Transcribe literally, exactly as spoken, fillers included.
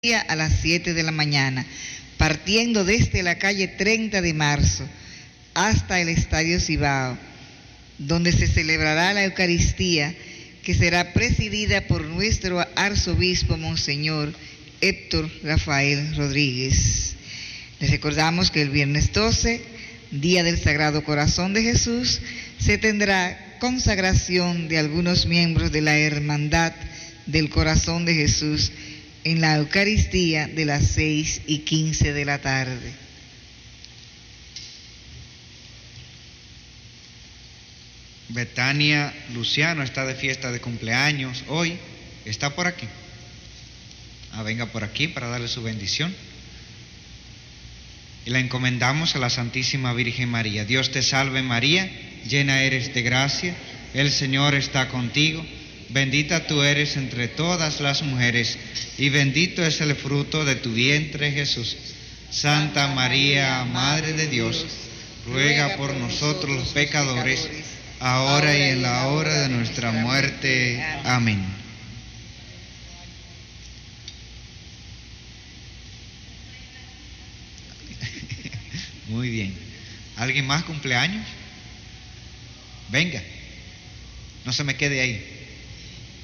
a las siete de la mañana, partiendo desde la calle treinta de marzo hasta el Estadio Cibao, donde se celebrará la Eucaristía, que será presidida por nuestro arzobispo Monseñor Héctor Rafael Rodríguez. Les recordamos que el viernes doce, día del Sagrado Corazón de Jesús, se tendrá consagración de algunos miembros de la Hermandad del Corazón de Jesús en la Eucaristía de las seis y quince de la tarde. Betania Luciano está de fiesta de cumpleaños hoy. ¿Está por aquí? Ah, venga por aquí para darle su bendición. Y la encomendamos a la Santísima Virgen María. Dios te salve María, llena eres de gracia, el Señor está contigo. Bendita tú eres entre todas las mujeres, y bendito es el fruto de tu vientre, Jesús. Santa María, Madre de Dios, ruega por nosotros los pecadores, ahora y en la hora de nuestra muerte. Amén. Muy bien. ¿Alguien más cumpleaños? Venga, no se me quede ahí.